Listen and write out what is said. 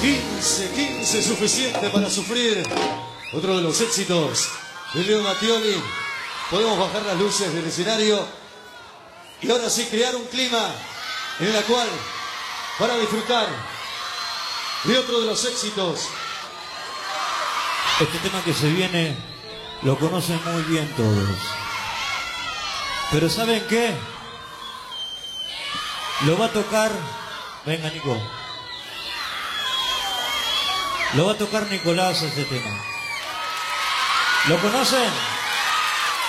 15 suficiente para sufrir. Otro de los éxitos de Leo Mattioli. Podemos bajar las luces del escenario y ahora sí crear un clima en el cual para disfrutar de otro de los éxitos. Este tema que se viene lo conocen muy bien todos. Pero ¿saben qué? Lo va a tocar... Venga, Nico. Lo va a tocar Nicolás este tema. ¿Lo conocen?